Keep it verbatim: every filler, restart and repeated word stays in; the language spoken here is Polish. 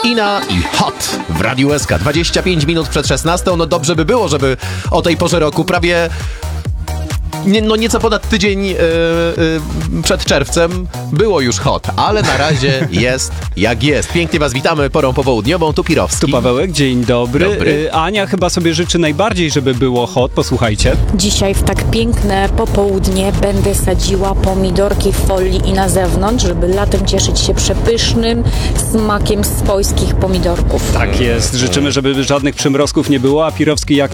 Ina i Hot w Radiu S K. dwadzieścia pięć minut przed szesnastą. No dobrze by było, żeby o tej porze roku prawie... Nie, no nieco ponad tydzień yy, yy, przed czerwcem było już hot, ale na razie jest jak jest. Pięknie was witamy porą popołudniową, tu Pirowski. Tu Pawełek, dzień dobry. Dobry. Yy, Ania chyba sobie życzy najbardziej, żeby było hot, posłuchajcie. Dzisiaj w tak piękne popołudnie będę sadziła pomidorki w folii i na zewnątrz, żeby latem cieszyć się przepysznym smakiem swojskich pomidorków. Tak jest, życzymy, żeby żadnych przymrozków nie było, a Pirowski jak